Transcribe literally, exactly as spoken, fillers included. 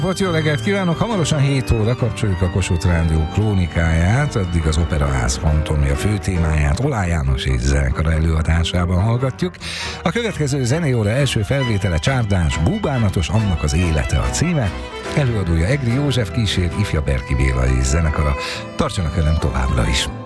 Volt, jó reggelt kívánok! Hamarosan hét óra kapcsoljuk a Kossuth Rádió krónikáját, addig az Operaház Fantomja főtémáját Olá János és zenekara előadásában hallgatjuk. A következő zenéóra első felvétele Csárdás Búbánatos, annak az élete a címe. Előadója Egri József, kísér Ifja Berki Béla és zenekara. Tartsanak velem továbbra is!